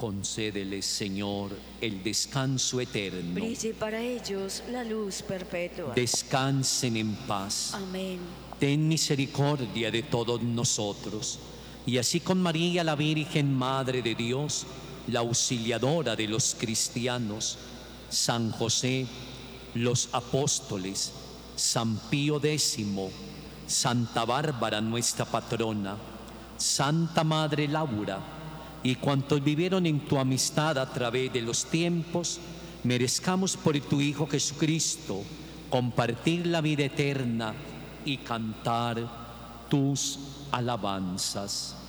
Concédeles, Señor, el descanso eterno. Brille para ellos la luz perpetua. Descansen en paz. Amén. Ten misericordia de todos nosotros, y así con María, la Virgen Madre de Dios, la auxiliadora de los cristianos, San José, los apóstoles, San Pío X, Santa Bárbara, nuestra patrona, Santa Madre Laura, y cuantos vivieron en tu amistad a través de los tiempos, merezcamos por tu Hijo Jesucristo compartir la vida eterna y cantar tus alabanzas.